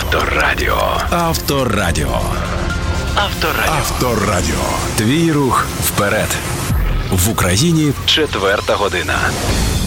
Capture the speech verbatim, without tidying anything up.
Авторадіо. Авторадіо. Авторадіо. Авторадіо. Твій рух вперед. В Україні четверта година.